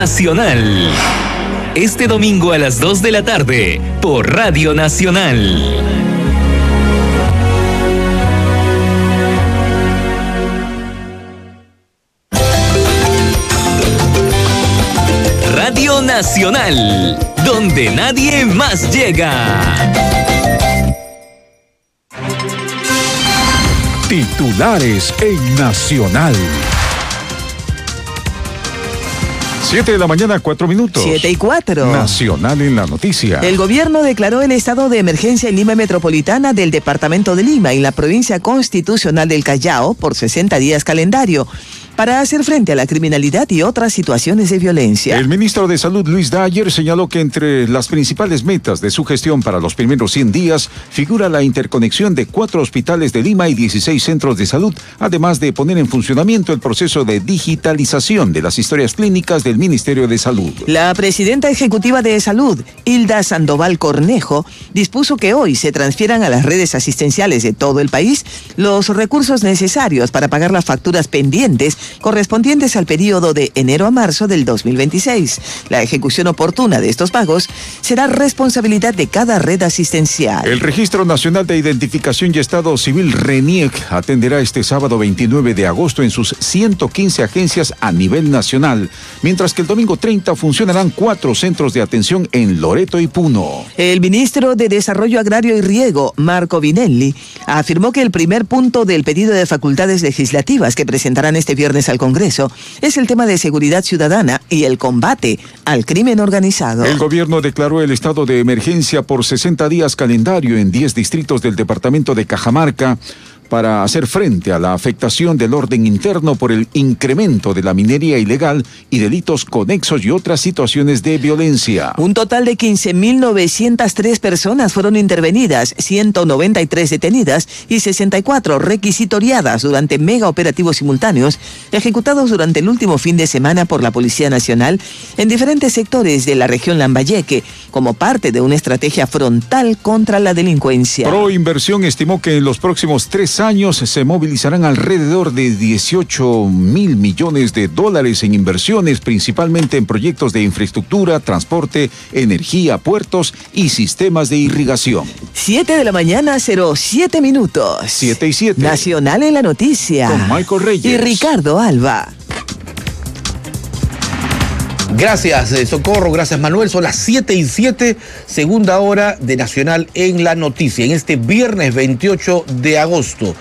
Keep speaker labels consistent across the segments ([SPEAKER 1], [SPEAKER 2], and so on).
[SPEAKER 1] Nacional. Este domingo a las 2 de la tarde por Radio Nacional. Radio Nacional, donde nadie más llega.
[SPEAKER 2] Titulares en Nacional. 7 de la mañana, 4 minutos.
[SPEAKER 3] 7:04.
[SPEAKER 2] Nacional en la noticia.
[SPEAKER 3] El gobierno declaró el estado de emergencia en Lima Metropolitana del departamento de Lima y la provincia constitucional del Callao por 60 días calendario para hacer frente a la criminalidad y otras situaciones de violencia.
[SPEAKER 2] El ministro de Salud, Luis Dyer, señaló que entre las principales metas de su gestión para los primeros 100 días figura la interconexión de 4 hospitales de Lima y 16 centros de salud, además de poner en funcionamiento el proceso de digitalización de las historias clínicas del Ministerio de Salud.
[SPEAKER 3] La presidenta ejecutiva de Salud, Hilda Sandoval Cornejo, dispuso que hoy se transfieran a las redes asistenciales de todo el país los recursos necesarios para pagar las facturas pendientes correspondientes al periodo de enero a marzo del 2026. La ejecución oportuna de estos pagos será responsabilidad de cada red asistencial.
[SPEAKER 2] El Registro Nacional de Identificación y Estado Civil, RENIEC, atenderá este sábado 29 de agosto en sus 115 agencias a nivel nacional, mientras que el domingo 30 funcionarán 4 centros de atención en Loreto y Puno.
[SPEAKER 3] El ministro de Desarrollo Agrario y Riego, Marco Vinelli, afirmó que el primer punto del pedido de facultades legislativas que presentarán este viernes al Congreso es el tema de seguridad ciudadana y el combate al crimen organizado.
[SPEAKER 2] El gobierno declaró el estado de emergencia por 60 días calendario en 10 distritos del departamento de Cajamarca para hacer frente a la afectación del orden interno por el incremento de la minería ilegal y delitos conexos y otras situaciones de violencia.
[SPEAKER 3] Un total de 15.903 personas fueron intervenidas, 193 detenidas y 64 requisitoriadas durante mega operativos simultáneos ejecutados durante el último fin de semana por la Policía Nacional en diferentes sectores de la región Lambayeque, como parte de una estrategia frontal contra la delincuencia.
[SPEAKER 2] Proinversión estimó que en los próximos 3 años se movilizarán alrededor de 18.000 millones de dólares en inversiones, principalmente en proyectos de infraestructura, transporte, energía, puertos y sistemas de irrigación.
[SPEAKER 3] 7 de la mañana, 07 minutos.
[SPEAKER 2] 7:07.
[SPEAKER 3] Nacional en la noticia.
[SPEAKER 2] Con Michael Reyes
[SPEAKER 3] y Ricardo Alba.
[SPEAKER 4] Gracias, Socorro, gracias, Manuel. Son las 7:07, segunda hora de Nacional en la noticia. En este viernes 28 de agosto,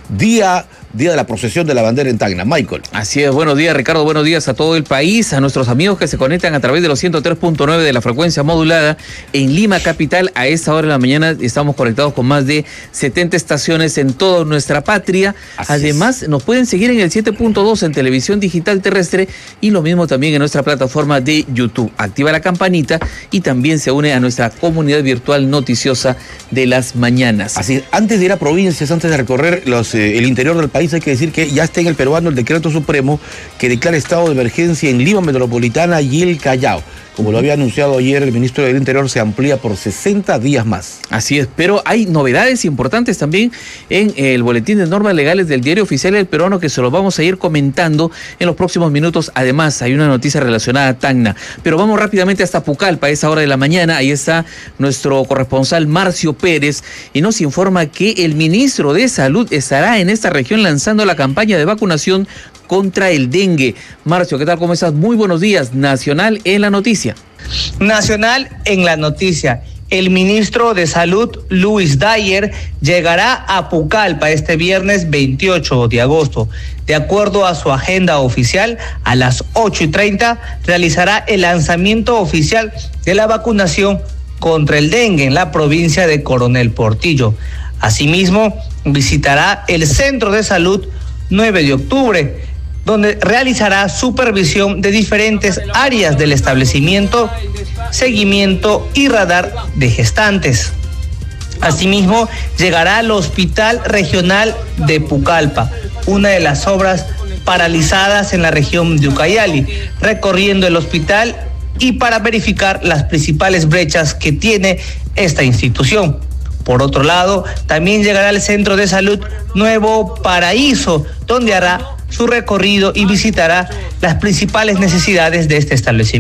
[SPEAKER 4] día de la procesión de la bandera en Tacna. Michael.
[SPEAKER 5] Así es, buenos días, Ricardo, buenos días a todo el país, a nuestros amigos que se conectan a través de los 103.9 de la frecuencia modulada en Lima capital. A esta hora de la mañana estamos conectados con más de 70 estaciones en toda nuestra patria. Además, nos pueden seguir en el 7.2 en televisión digital terrestre y lo mismo también en nuestra plataforma de YouTube. Activa la campanita y también se une a nuestra comunidad virtual noticiosa de las mañanas.
[SPEAKER 4] Así es, antes de ir a provincias, antes de recorrer el interior del país, hay que decir que ya está en el peruano el decreto supremo que declara estado de emergencia en Lima Metropolitana y el Callao. Como lo había anunciado ayer el ministro del Interior, se amplía por 60 días más.
[SPEAKER 5] Así es, pero hay novedades importantes también en el boletín de normas legales del Diario Oficial del Peruano que se los vamos a ir comentando en los próximos minutos. Además, hay una noticia relacionada a Tacna. Pero vamos rápidamente hasta Pucallpa a esa hora de la mañana. Ahí está nuestro corresponsal Marcio Pérez y nos informa que el ministro de Salud estará en esta región lanzando la campaña de vacunación contra el dengue. Marcio, ¿qué tal? ¿Cómo estás? Muy buenos días. Nacional en la noticia.
[SPEAKER 6] Nacional en la noticia. El ministro de Salud, Luis Dyer, llegará a Pucallpa este viernes 28 de agosto. De acuerdo a su agenda oficial, a las 8:30 realizará el lanzamiento oficial de la vacunación contra el dengue en la provincia de Coronel Portillo. Asimismo, visitará el Centro de Salud 9 de octubre, donde realizará supervisión de diferentes áreas del establecimiento, seguimiento y radar de gestantes. Asimismo, llegará al Hospital Regional de Pucallpa, una de las obras paralizadas en la región de Ucayali, recorriendo el hospital y para verificar las principales brechas que tiene esta institución. Por otro lado, también llegará al Centro de Salud Nuevo Paraíso, donde hará su recorrido y visitará las principales necesidades de este establecimiento.